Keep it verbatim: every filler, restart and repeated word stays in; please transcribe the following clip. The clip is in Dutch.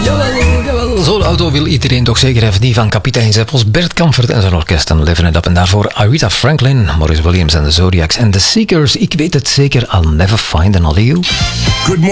Jawel, jawel. Zo'n auto wil iedereen toch zeker even. Die van kapitein Zeppels, Bert Kampfert en zijn orkest en Living It Up. En daarvoor Aretha Franklin, Maurice Williams en de Zodiacs en The Seekers. Ik weet het zeker, I'll never find another you. Good